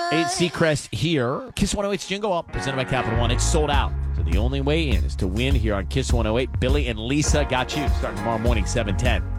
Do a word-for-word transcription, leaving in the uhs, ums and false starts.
eight Seacrest here. Kiss one oh eight's Jingle Up, presented by Capital One. It's sold out. So the only way in is to win here on Kiss one oh eight. Billy and Lisa got you starting tomorrow morning, seven ten.